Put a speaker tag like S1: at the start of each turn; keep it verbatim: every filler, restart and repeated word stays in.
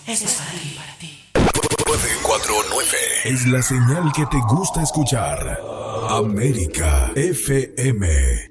S1: Este es para ti, para ti.
S2: nueve cuatro nueve es la señal que te gusta escuchar. América F M.